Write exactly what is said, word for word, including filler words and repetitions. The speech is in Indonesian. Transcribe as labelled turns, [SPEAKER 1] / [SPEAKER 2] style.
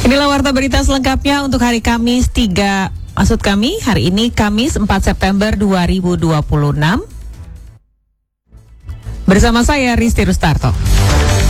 [SPEAKER 1] Inilah warta berita selengkapnya untuk hari Kamis tiga, maksud kami hari ini Kamis empat September dua ribu dua puluh enam. Bersama saya Risti Rustarto.